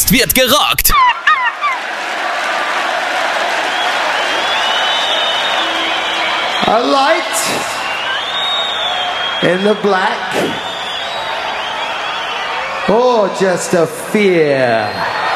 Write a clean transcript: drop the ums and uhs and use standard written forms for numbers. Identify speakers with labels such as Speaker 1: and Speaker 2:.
Speaker 1: Jetzt wird gerockt.
Speaker 2: A light in the black, or just a fear?